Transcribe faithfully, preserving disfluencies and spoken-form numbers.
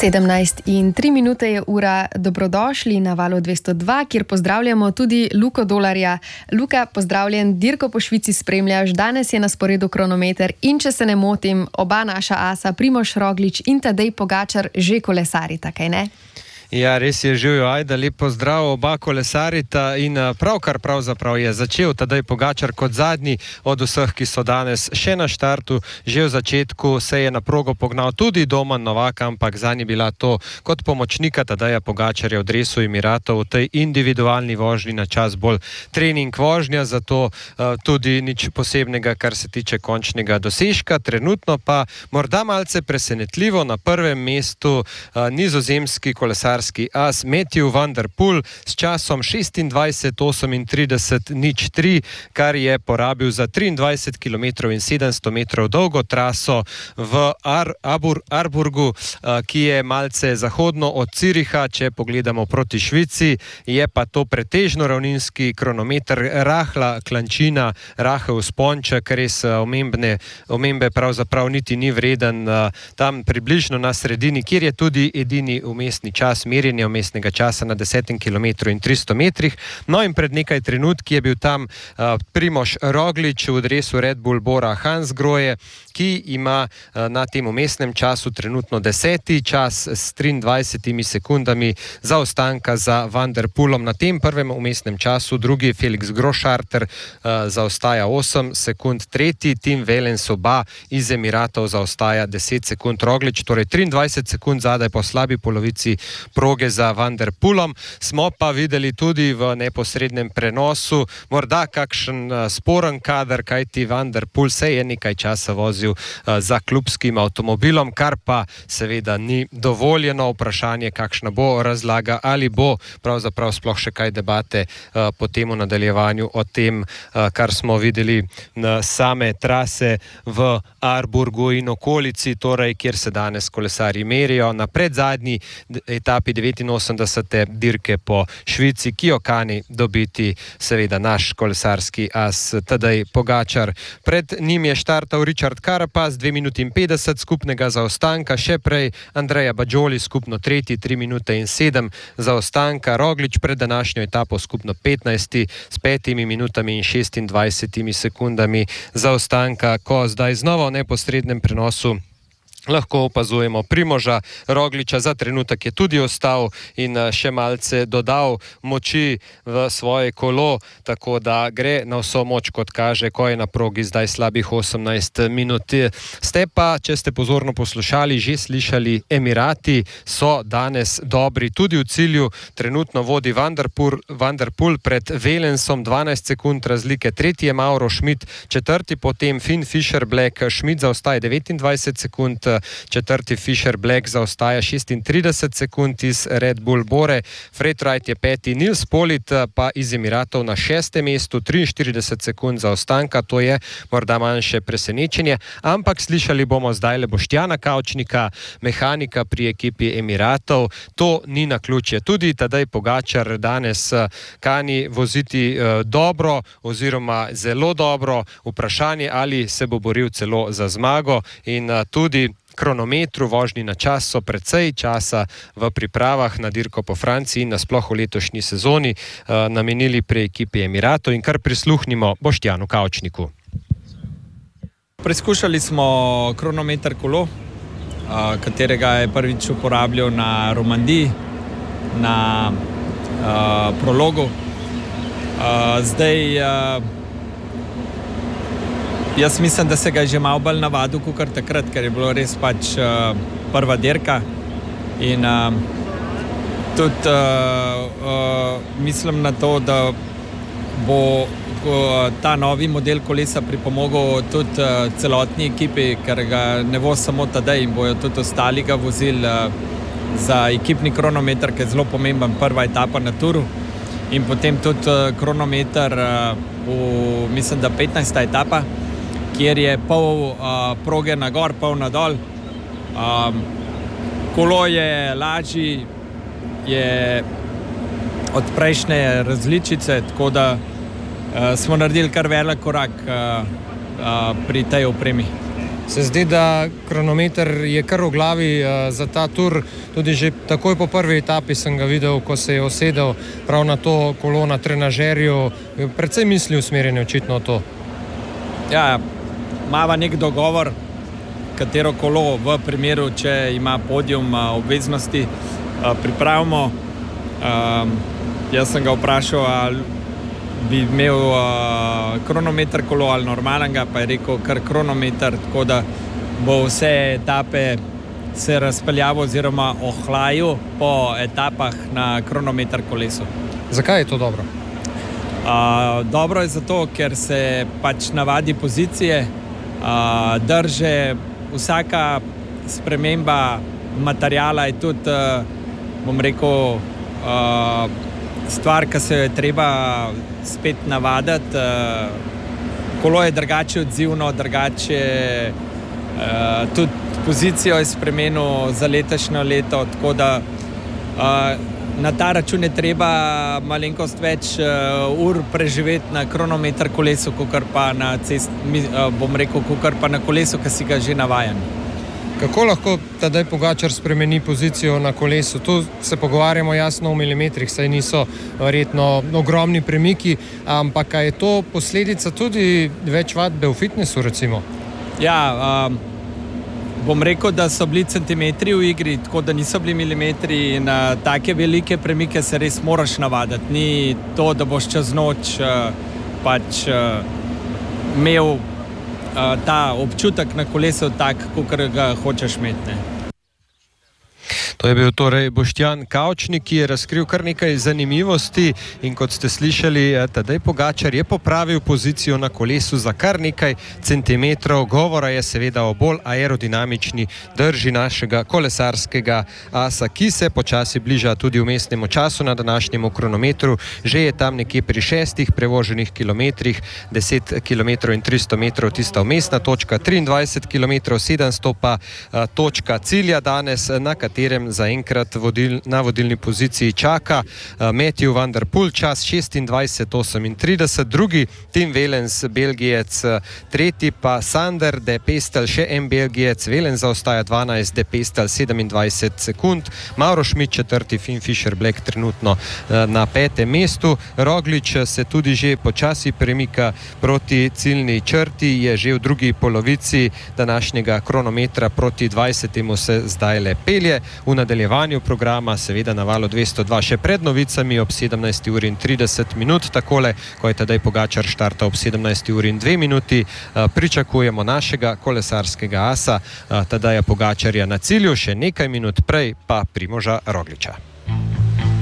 sedemnajst in tri minute je ura, dobrodošli na Valu dvesto dva, kjer pozdravljamo tudi Luko Dolarja. Luka, pozdravljen, dirko po Švici spremljaš, danes je na sporedu kronometer in če se ne motim, oba naša asa, Primož Roglič in Tadej Pogačar, že kolesarita, kaj ne? Ja, res je, živijo, ajde, lep pozdrav, oba kolesarita in pravkar pravzaprav je začel Tadej Pogačar kot zadnji od vseh, ki so danes še na štartu. Že v začetku se je na progo pognal tudi Domen Novak, ampak zanj je bila to kot pomočnika Tadeja Pogačarja v dresu Emiratov v tej individualni vožnji na čas bolj trening vožnja, zato uh, tudi nič posebnega, kar se tiče končnega dosežka. Trenutno pa morda malce presenetljivo na prvem mestu uh, nizozemski kolesar as Matthew van der Poel s časom šestindvajset osemintrideset nič tri, kar je porabil za triindvajset kilometrov in sedemsto metrov dolgo traso v Ar- Arbur- Arburgu, ki je malce zahodno od Züricha. Če pogledamo proti Švici, je pa to pretežno ravninski kronometer, rahla klančina, rahel sponček, res omembne, omembe pravzaprav niti ni vreden, tam približno na sredini, kjer je tudi edini umestni čas, merjenje umestnega časa na desetem kilometru in tristo metrih. No in pred nekaj trenutki je bil tam uh, Primož Roglič v dresu Red Bull Bora Hansgrohe, ki ima uh, na tem umestnem času trenutno deseti čas s triindvajsetimi sekundami zaostanka za Van der Poelom. Na tem prvem umestnem času drugi Felix Großarter uh, zaostaja osem sekund, tretji Tim Wellens, oba iz Emiratov, zaostaja deset sekund. Roglič torej triindvajset sekund zadaj po slabi polovici proge za Van der Poelom. Smo pa videli tudi v neposrednem prenosu morda kakšen uh, sporen kader, kajti Van der Poel se je nekaj časa vozil uh, za klubskim avtomobilom, kar pa seveda ni dovoljeno. Vprašanje, kakšna bo razlaga, ali bo pravzaprav sploh še kaj debate uh, po tem nadaljevanju o tem, uh, kar smo videli na same trase v Arburgu in okolici, torej kjer se danes kolesarji merijo na predzadnji etapi devetinosemdesete dirke po Švici, ki jo kani dobiti seveda naš kolesarski as Tadej Pogačar. Pred njim je štartal Richard Carapaz, dve minuti in petdeset skupnega zaostanka, še prej Andrea Bajoli skupno tretji, tri minute in sedem zaostanka, Roglič pred današnjo etapo skupno petnajsti s petimi minutami in šestindvajsetimi sekundami zaostanka, ko zdaj znova v neposrednem prenosu lahko opazujemo Primoža Rogliča. Za trenutek je tudi ostal in še malce dodal moči v svoje kolo, tako da gre na vso moč, kot kaže, ko je na progi zdaj slabih osemnajst minut. Ste pa, če ste pozorno poslušali, že slišali, Emirati so danes dobri tudi v cilju. Trenutno vodi Van der Poel, Van der Poel pred Wellensom, dvanajst sekund razlike, tretji je Mauro Schmidt, četrti potem Finn Fisher Black, Schmidt zaostaja devetindvajset sekund, četrti Fisher Black zaostaja šestintrideset sekund iz Red Bull Bore, Fred Wright je peti, Nils Polit pa iz Emiratov na šestem mestu, triinštirideset sekund zaostanka, to je morda manjše presenečenje, ampak slišali bomo zdaj le Boštjana Kavčnika, mehanika pri ekipi Emiratov. To ni naključje, tudi Tadej Pogačar danes kani voziti eh, dobro oziroma zelo dobro, vprašanje, ali se bo boril celo za zmago, in eh, tudi kronometru, vožnji na čas so precej časa v pripravah na dirko po Franciji in nasploh v letošnji sezoni uh, namenili pri ekipi Emiratov, in kar prisluhnimo Boštjanu Kavčniku. Preizkušali smo kronometer kolo, uh, katerega je prvič uporabljal na Romandiji, na uh, prologu. Uh, zdaj uh, Jaz mislim, da se ga je že malo bolj navadil kakor takrat, ker je bilo res pač uh, prva dirka in uh, tudi uh, uh, mislim na to, da bo uh, ta novi model kolesa pripomogel tudi uh, celotni ekipi, ker ga ne bo samo Tadej in bojo tudi ostali ga vozili uh, za ekipni kronometer, ki je zelo pomemben, prva etapa na Turu, in potem tudi uh, kronometer uh, v, mislim, da petnajsta etapa, kjer je pol uh, proge na gor, pol na dol. Um, kolo je lažji, je od prejšnje različice, tako da uh, smo naredili kar velik korak uh, uh, pri tej opremi. Se zdi, da kronometer je kar v glavi uh, za ta tur. Tudi že takoj po prvi etapi sem ga videl, ko se je usedel prav na to kolo na trenažerju. Predvsej misli usmerjene očitno v to. Ja, imava nek dogovor, katero kolo v primeru, če ima podium uh, obveznosti, uh, pripravimo. Uh, jaz sem ga vprašal, ali bi imel uh, kronometer kolo ali normalnega, pa je rekel kar kronometer, tako da bo vse etape se razpeljavo oziroma ohlajil po etapah na kronometer kolesu. Zakaj je to dobro? Uh, dobro je zato, ker se pač navadi pozicije, uh, drže, vsaka sprememba materijala je tudi, uh, bom rekel, uh, stvar, ki se je treba spet navaditi. Kolo je drugače odzivno, drugače tudi pozicijo je spremenil za letošnjo leto, tako da na ta račun je treba malenkost več ur preživeti na kronometer kolesu, kakor pa na cest, bom rekel, kakor pa na kolesu, ki si ga že navajen. Kako lahko Tadej Pogačar spremeni pozicijo na kolesu? Tu se pogovarjamo jasno o milimetrih, saj niso verjetno ogromni premiki, ampak je to posledica tudi več vadbe v fitnessu, recimo? Ja, um, bom rekel, da so bili centimetri v igri, tako da niso bili milimetri in uh, take velike premike se res moraš navaditi. Ni to, da boš čez noč uh, pač uh, imel ta občutek na kolesu tak, kakor ga hočeš imeti. Ne? To je bil torej Boštjan Kavčnik, ki je razkril kar nekaj zanimivosti in kot ste slišali, Tadej Pogačar je popravil pozicijo na kolesu za kar nekaj centimetrov. Govora je seveda o bolj aerodinamični drži našega kolesarskega asa, ki se počasi bliža tudi vmesnemu času na današnjem kronometru. Že je tam nekje pri šestih prevoženih kilometrih, deset kilometrov in tristo metrov tista vmesna točka, triindvajset kilometrov, sedemsto pa točka cilja danes, na katerem zaenkrat vodil, na vodilni poziciji čaka uh, Matthew van der Poel, čas šestindvajset osemintrideset, drugi Tim Wellens, Belgijec, tretji pa Sander de Pestel, še en Belgijec, Wellens zaostaja dvanajst, de Pestel sedemindvajset sekund, Mauro Schmidt četrti, Finn Fischer Black trenutno uh, na petem mestu. Roglič se tudi že počasi premika proti ciljni črti, je že v drugi polovici današnjega kronometra, proti dvajsetemu se zdaj le pelje. V nadaljevanju programa, seveda na valu dvesto dva, še pred novicami ob sedemnajsti uri in trideset minut, takole, ko je Tadej Pogačar štarta ob sedemnajsti uri in dve minuti, pričakujemo našega kolesarskega asa Tadeja Pogačarja na cilju, še nekaj minut prej pa Primoža Rogliča.